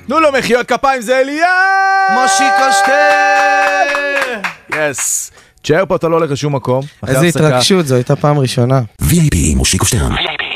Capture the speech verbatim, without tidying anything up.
תנו לו מחיאות כפיים, זה אליה! מושיקו שטר! יס. תשאר פה, אתה לא הולך לשום מקום. איזה התרגשות, זו הייתה פעם ראשונה. וי איי פי מושיקו שטרן.